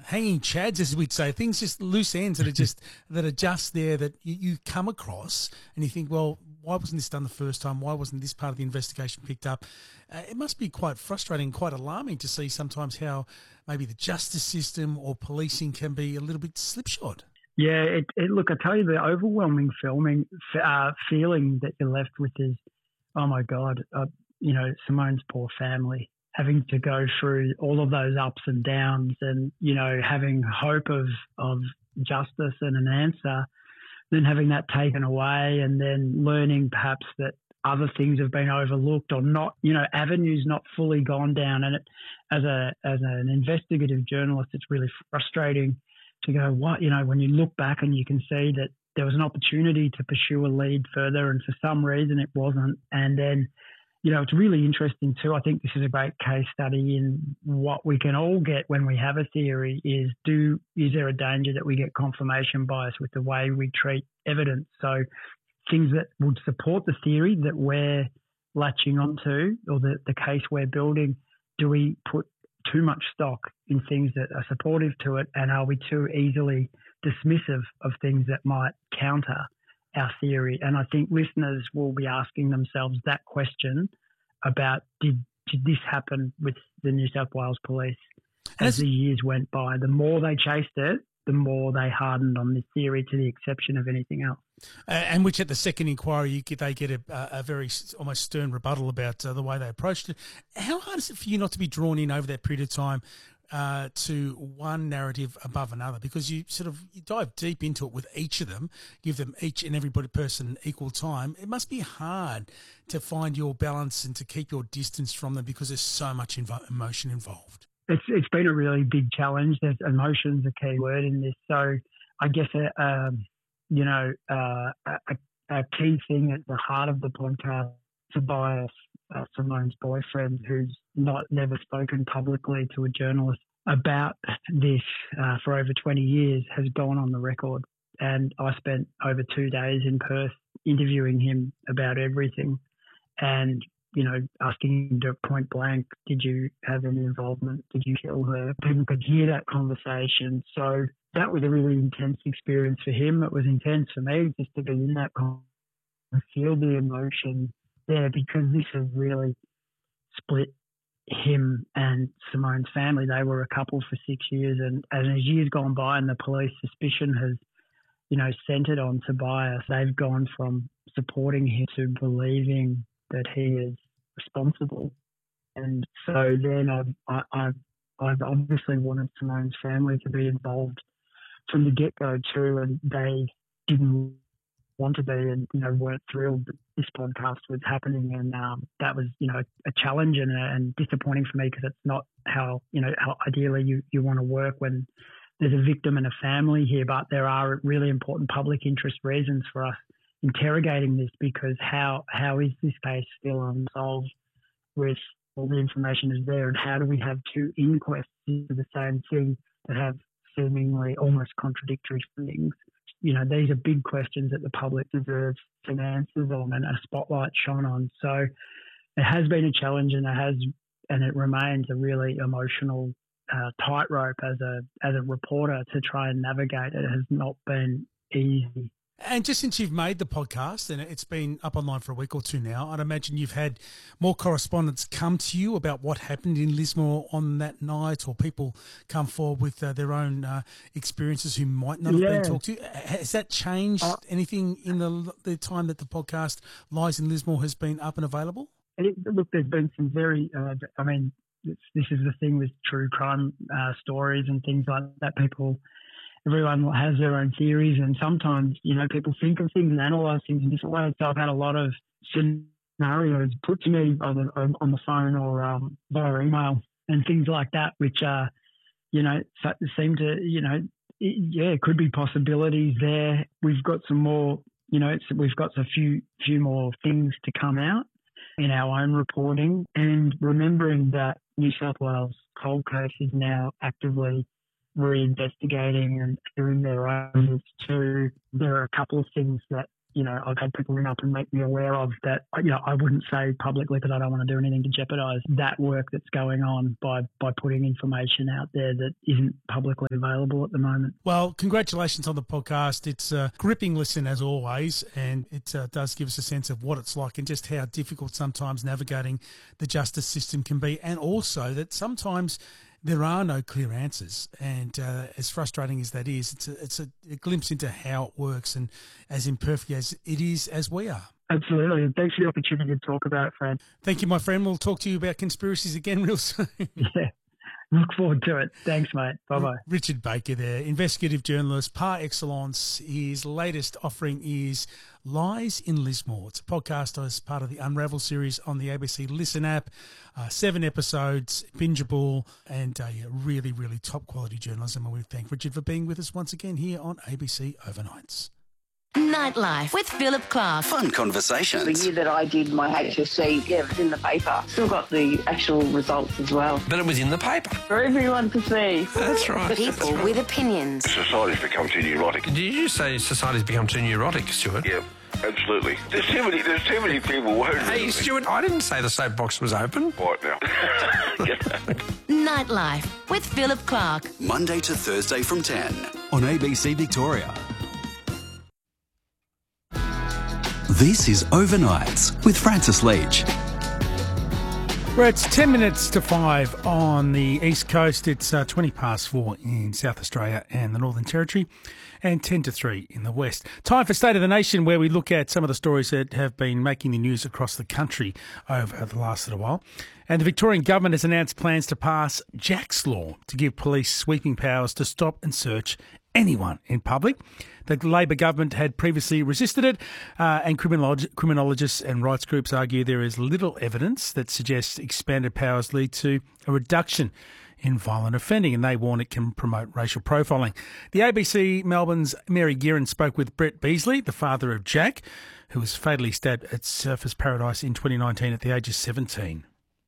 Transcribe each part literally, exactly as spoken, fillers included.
hanging chads, as we'd say, things just loose ends that are just that are just there that you, you come across and you think, well, why wasn't this done the first time? Why wasn't this part of the investigation picked up? Uh, it must be quite frustrating, quite alarming to see sometimes how maybe the justice system or policing can be a little bit slipshod. Yeah, it, it, look, I tell you, the overwhelming filming uh, feeling that you're left with is, oh my God, uh, you know, Simone's poor family, having to go through all of those ups and downs and, you know, having hope of, of justice and an answer, then having that taken away and then learning perhaps that other things have been overlooked or not, you know, avenues not fully gone down. And it, as a as an investigative journalist, it's really frustrating to go, what, you know, when you look back and you can see that there was an opportunity to pursue a lead further and for some reason it wasn't. And then, you know, it's really interesting too. I think this is a great case study in what we can all get when we have a theory is do, is there a danger that we get confirmation bias with the way we treat evidence? So things that would support the theory that we're latching onto or the, the case we're building, do we put too much stock in things that are supportive to it, and are we too easily dismissive of things that might counter our theory? And I think listeners will be asking themselves that question about did, did this happen with the New South Wales Police as the years went by? The more they chased it, the more they hardened on this theory to the exception of anything else. Uh, and which at the second inquiry, you get, they get a, a very almost stern rebuttal about uh, the way they approached it. How hard is it for you not to be drawn in over that period of time uh, to one narrative above another? Because you sort of you dive deep into it with each of them, give them each and everybody person equal time. It must be hard to find your balance and to keep your distance from them because there's so much invo- emotion involved. It's it's been a really big challenge. There's emotion's a key word in this. So I guess, uh, um, you know, uh, a, a key thing at the heart of the podcast, Tobias, uh, Simone's boyfriend, who's not never spoken publicly to a journalist about this uh, for over twenty years, has gone on the record. And I spent over two days in Perth interviewing him about everything. And you know, asking him to point blank, did you have any involvement? Did you kill her? People could hear that conversation. So that was a really intense experience for him. It was intense for me just to be in that conversation and feel the emotion there, because this has really split him and Simone's family. They were a couple for six years and, and as years gone by and the police suspicion has, you know, centred on Tobias, they've gone from supporting him to believing that he is responsible. And so then I've, I, I've, I've obviously wanted Simone's family to be involved from the get-go too, and they didn't want to be and, you know, weren't thrilled that this podcast was happening. And um, that was, you know, a challenge and, and disappointing for me because it's not how, you know, how ideally you, you want to work when there's a victim and a family here, but there are really important public interest reasons for us interrogating this, because how how is this case still unsolved with all the information is there, and how do we have two inquests into the same thing that have seemingly almost contradictory things? You know, these are big questions that the public deserves some answers on and a spotlight shone on. So it has been a challenge, and it has and it remains a really emotional uh, tightrope as a as a reporter to try and navigate. It has not been easy. And just since you've made the podcast, and it's been up online for a week or two now, I'd imagine you've had more correspondents come to you about what happened in Lismore on that night, or people come forward with uh, their own uh, experiences who might not have yeah. been talked to. Has that changed uh, anything in the the time that the podcast Lies in Lismore has been up and available? It, look, there's been some very, uh, I mean, it's, this is the thing with true crime uh, stories and things like that. People... Everyone has their own theories, and sometimes, you know, people think of things and analyse things in different ways. So I've had a lot of scenarios put to me on the, on the phone or um, via email and things like that, which, uh, you know, seem to, you know, it, yeah, it could be possibilities there. We've got some more, you know, it's, we've got a few few more things to come out in our own reporting, and remembering that New South Wales cold case is now actively reinvestigating and doing their own too. There are a couple of things that you know, I've had people ring up and make me aware of that, you know, I wouldn't say publicly because I don't want to do anything to jeopardise that work that's going on by, by putting information out there that isn't publicly available at the moment. Well, congratulations on the podcast. It's a gripping listen as always, and it uh, does give us a sense of what it's like and just how difficult sometimes navigating the justice system can be, and also that sometimes there are no clear answers, and uh, as frustrating as that is, it's a, it's a, a glimpse into how it works, and as imperfect as it is as we are. Absolutely. And thanks for the opportunity to talk about it, Fran. Thank you, my friend. We'll talk to you about conspiracies again real soon. Yeah. Look forward to it. Thanks, mate. Bye-bye. Richard Baker there, investigative journalist par excellence. His latest offering is Lies in Lismore. It's a podcast as part of the Unravel series on the A B C Listen app. Uh, seven episodes, bingeable, and uh, yeah, really, really top-quality journalism. And we thank Richard for being with us once again here on A B C Overnights. Nightlife with Philip Clark. Fun conversations. The year that I did my H S C, yeah, it was in the paper. Still got the actual results as well. But it was in the paper. For everyone to see. That's right. People That's right. with opinions. Society's become too neurotic. Did you say society's become too neurotic, Stuart? Yeah, absolutely. There's too many, there's too many people worried. Hey, Stuart, I didn't say the soapbox was open. Right now. Nightlife with Philip Clark. Monday to Thursday from ten on A B C Victoria. This is Overnights with Francis Leach. Well, it's ten minutes to five on the East Coast. It's uh, twenty past four in South Australia and the Northern Territory, and ten to three in the West. Time for State of the Nation, where we look at some of the stories that have been making the news across the country over the last little while. And the Victorian government has announced plans to pass Jack's Law to give police sweeping powers to stop and search anyone in public. The Labor government had previously resisted it, uh, and criminolog- criminologists and rights groups argue there is little evidence that suggests expanded powers lead to a reduction in violent offending, and they warn it can promote racial profiling. The A B C Melbourne's Mary Guerin spoke with Brett Beasley, the father of Jack, who was fatally stabbed at Surfers Paradise in twenty nineteen at the age of seventeen.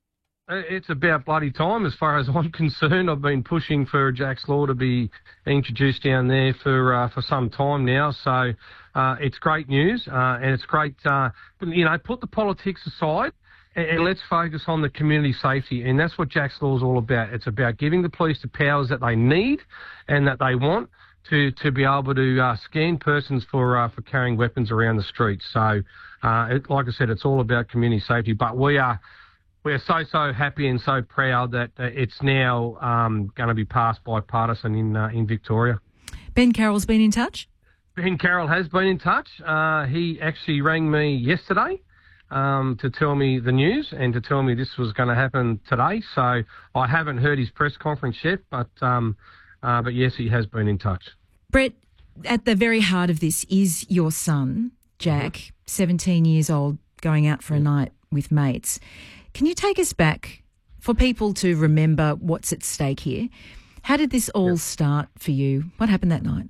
It's about bloody time as far as I'm concerned. I've been pushing for Jack's Law to be introduced down there for uh, for some time now. So uh, it's great news, uh, and it's great, uh, you know, put the politics aside and, and let's focus on the community safety. And that's what Jack's Law is all about. It's about giving the police the powers that they need and that they want to, to be able to uh, scan persons for uh, for carrying weapons around the streets. So, uh, it, like I said, it's all about community safety. But we are... We're so, so happy and so proud that uh, it's now um, going to be passed bipartisan in uh, in Victoria. Ben Carroll's been in touch? Ben Carroll has been in touch. Uh, he actually rang me yesterday um, to tell me the news and to tell me this was going to happen today. So I haven't heard his press conference yet, but, um, uh, but yes, he has been in touch. Brett, at the very heart of this is your son, Jack, mm-hmm. seventeen years old, going out for a night with mates. Can you take us back for people to remember what's at stake here? How did this all yep. start for you? What happened that night?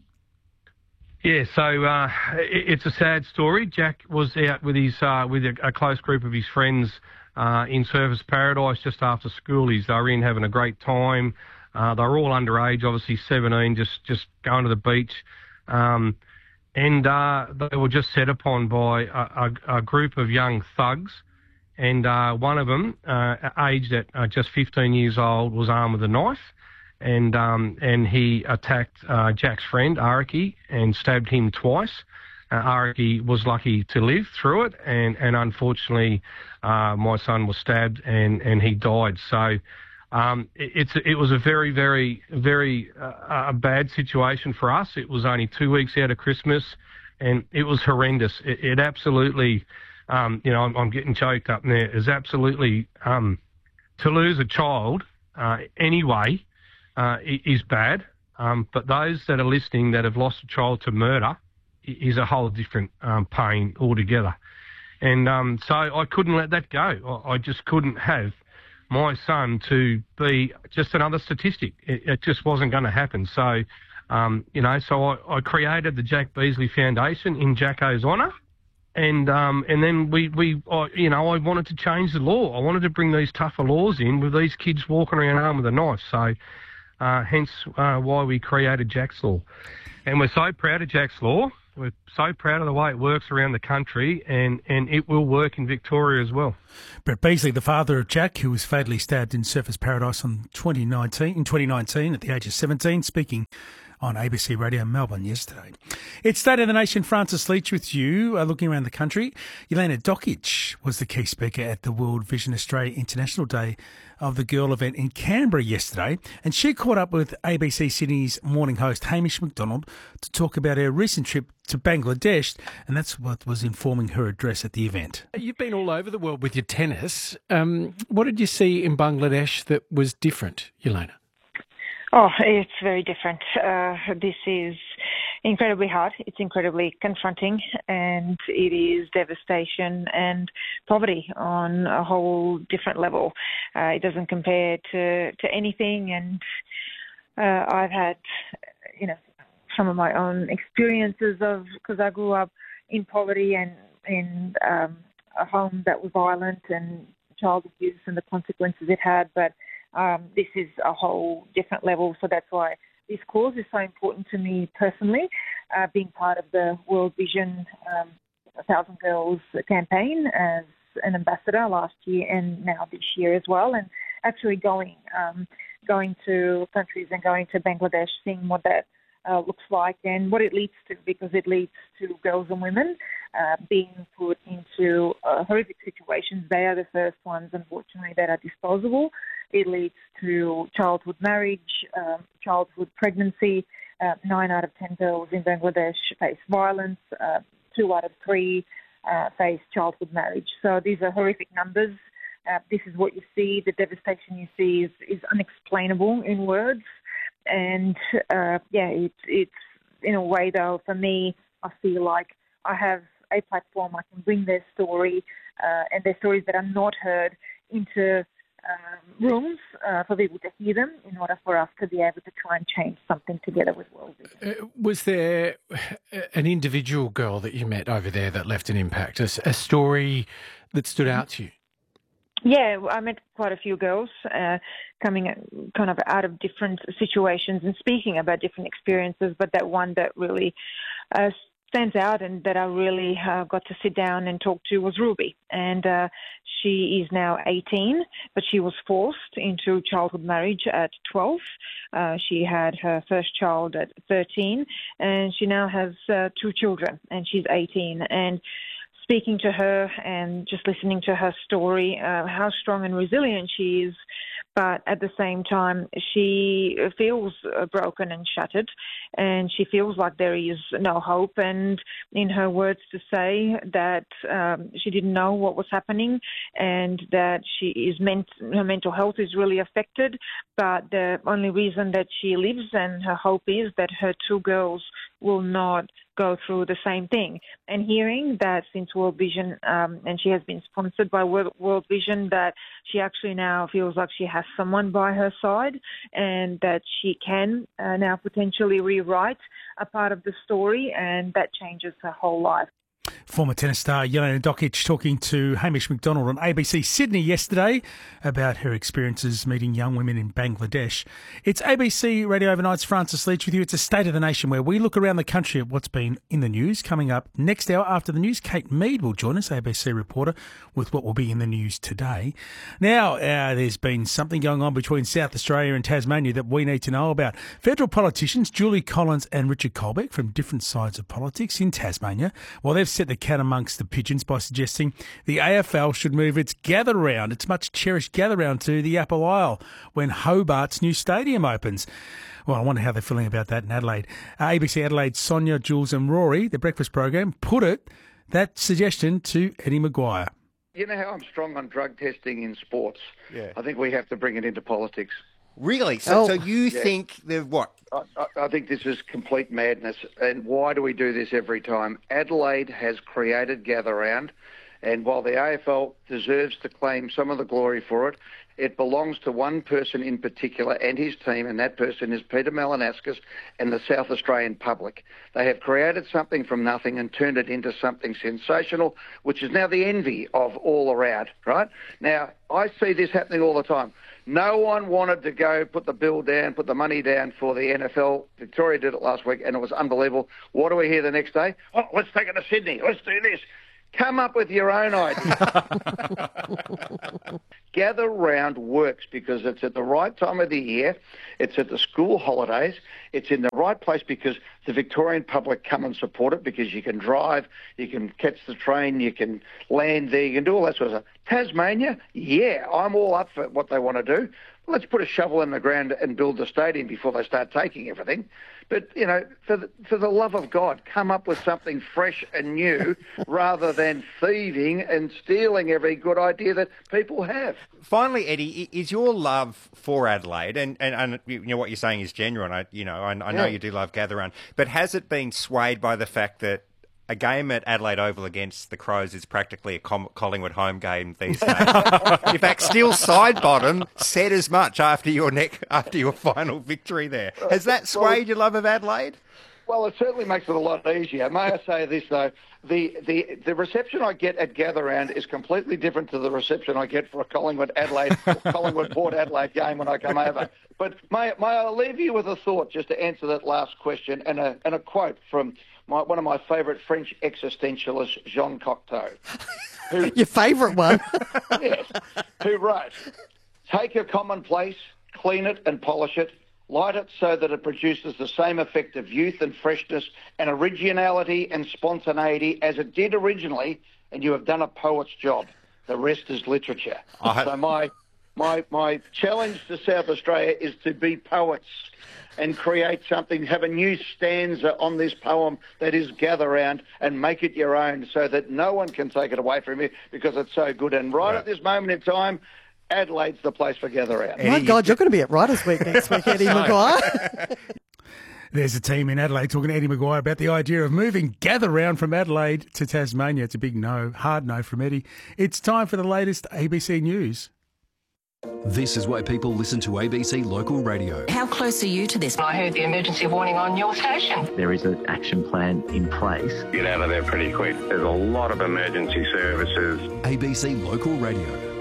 Yeah, so uh, it's a sad story. Jack was out with his uh, with a, a close group of his friends uh, in Surfers Paradise just after schoolies. They were in having a great time. Uh, they were all underage, obviously seventeen, just just going to the beach, um, and uh, they were just set upon by a, a, a group of young thugs. And uh, one of them, uh, aged at uh, just fifteen years old, was armed with a knife, and um, and he attacked uh, Jack's friend, Araki, and stabbed him twice. Uh, Araki was lucky to live through it, and, and unfortunately, uh, my son was stabbed and, and he died. So um, it, it's it was a very, very, very uh, a bad situation for us. It was only two weeks out of Christmas, and it was horrendous. It, it absolutely... Um, you know, I'm, I'm getting choked up there. Is absolutely um, to lose a child uh, anyway uh, is bad. Um, but those that are listening that have lost a child to murder is a whole different um, pain altogether. And um, so I couldn't let that go. I, I just couldn't have my son to be just another statistic. It, it just wasn't going to happen. So, um, you know, so I, I created the Jack Beasley Foundation in Jacko's honour. And um, and then we, we I, you know, I wanted to change the law. I wanted to bring these tougher laws in with these kids walking around armed with a knife. So uh, hence uh, why we created Jack's Law. And we're so proud of Jack's Law. We're so proud of the way it works around the country, and, and it will work in Victoria as well. Brett Beasley, the father of Jack, who was fatally stabbed in Surfers Paradise on twenty nineteen, in twenty nineteen at the age of seventeen, speaking on A B C Radio Melbourne yesterday. It's State of the Nation. Francis Leach with you, uh, looking around the country. Jelena Dokic was the key speaker at the World Vision Australia International Day of the Girl event in Canberra yesterday, and she caught up with A B C Sydney's morning host Hamish McDonald to talk about her recent trip to Bangladesh, and that's what was informing her address at the event. You've been all over the world with your tennis. Um, what did you see in Bangladesh that was different, Jelena? Oh, it's very different. Uh, this is incredibly hard. It's incredibly confronting, and it is devastation and poverty on a whole different level. Uh, it doesn't compare to, to anything, and uh, I've had, you know, some of my own experiences of, because I grew up in poverty and in um, a home that was violent and child abuse and the consequences it had, but Um, this is a whole different level, so that's why this cause is so important to me personally, uh, being part of the World Vision um, one thousand Girls campaign as an ambassador last year and now this year as well, and actually going um, going to countries and going to Bangladesh, seeing what that uh, looks like and what it leads to, because it leads to girls and women uh, being put into uh, horrific situations. They are the first ones, unfortunately, that are disposable. It leads to childhood marriage, um, childhood pregnancy. Uh, nine out of ten girls in Bangladesh face violence. Uh, two out of three uh, face childhood marriage. So these are horrific numbers. Uh, this is what you see. The devastation you see is, is unexplainable in words. And, uh, yeah, it's, it's in a way, though, for me, I feel like I have a platform. I can bring their story uh, and their stories that are not heard into Um, rooms uh, for people to hear them in order for us to be able to try and change something together with World Vision. Uh, was there an individual girl that you met over there that left an impact, a, a story that stood out to you? Yeah, I met quite a few girls uh, coming kind of out of different situations and speaking about different experiences, but that one that really uh, stands out and that I really uh, got to sit down and talk to was Ruby. And uh, she is now eighteen, but she was forced into childhood marriage at twelve. Uh, she had her first child at thirteen, and she now has uh, two children, and she's eighteen. And speaking to her and just listening to her story, uh, how strong and resilient she is, but at the same time, she feels broken and shattered, and she feels like there is no hope. And in her words, to say that um, she didn't know what was happening, and that she is ment- her mental health is really affected. But the only reason that she lives and her hope is that her two girls will not go through the same thing. And hearing that since World Vision, um, and she has been sponsored by World, World Vision, that she actually now feels like she has someone by her side, and that she can uh, now potentially rewrite a part of the story, and that changes her whole life. Former tennis star Jelena Dokic talking to Hamish McDonald on A B C Sydney yesterday about her experiences meeting young women in Bangladesh. It's A B C Radio Overnight's Francis Leach with you. It's a State of the Nation where we look around the country at what's been in the news. Coming up next hour after the news, Kate Mead will join us, A B C reporter, with what will be in the news today. Now, uh, there's been something going on between South Australia and Tasmania that we need to know about. Federal politicians Julie Collins and Richard Colbeck from different sides of politics in Tasmania, well, they've set the cat amongst the pigeons by suggesting the A F L should move its gather round, its much cherished gather round, to the Apple Isle when Hobart's new stadium opens. Well, I wonder how they're feeling about that in Adelaide. Uh, A B C Adelaide's Sonia, Jules and Rory, the breakfast program, put it, that suggestion to Eddie Maguire. You know how I'm strong on drug testing in sports? Yeah. I think we have to bring it into politics. Really? So, Oh. so you Yeah. think they're what? I, I, I think this is complete madness. And why do we do this every time? Adelaide has created Gather Round, and while the A F L deserves to claim some of the glory for it, it belongs to one person in particular and his team, and that person is Peter Malinauskas and the South Australian public. They have created something from nothing and turned it into something sensational, which is now the envy of all around, right? Now, I see this happening all the time. No one wanted to go put the bill down, put the money down for the N F L. Victoria did it last week, and it was unbelievable. What do we hear the next day? Oh, let's take it to Sydney. Let's do this. Come up with your own idea. Gather round works because it's at the right time of the year. It's at the school holidays. It's in the right place because the Victorian public come and support it because you can drive, you can catch the train, you can land there, you can do all that sort of stuff. Tasmania, yeah, I'm all up for what they want to do. Let's put a shovel in the ground and build the stadium before they start taking everything. But, you know, for the, for the love of God, come up with something fresh and new rather than thieving and stealing every good idea that people have. Finally, Eddie, is your love for Adelaide, and, and, and you know what you're saying is genuine, I, you know, I, I know Yeah. you do love Gather Round, but has it been swayed by the fact that a game at Adelaide Oval against the Crows is practically a Com- Collingwood home game these days? In fact, Steele Sidebottom said as much after your neck after your final victory there. Has that swayed your love of Adelaide? Well, it certainly makes it a lot easier. May I say this, though? The, the, the reception I get at Gather Round is completely different to the reception I get for a Collingwood Adelaide, Collingwood Port Adelaide game when I come over. But may, may I leave you with a thought just to answer that last question and a, and a quote from my, one of my favourite French existentialists, Jean Cocteau. Who, Your favourite one? yes, who wrote, "Take a commonplace, clean it and polish it, light it so that it produces the same effect of youth and freshness and originality and spontaneity as it did originally, and you have done a poet's job. The rest is literature." I- So my, my, my challenge to South Australia is to be poets and create something, have a new stanza on this poem that is Gather Round and make it your own so that no one can take it away from you because it's so good. And right, right. at this moment in time, Adelaide's the place for Gather Round. My God, you're going to be at Writers' Week next week, Eddie Maguire. There's a team in Adelaide talking to Eddie Maguire about the idea of moving Gather Round from Adelaide to Tasmania. It's a big no, hard no from Eddie. It's time for the latest A B C News. This is why people listen to A B C Local Radio. How close are you to this? I heard the emergency warning on your station. There is an action plan in place. Get out of there pretty quick. There's a lot of emergency services. A B C Local Radio.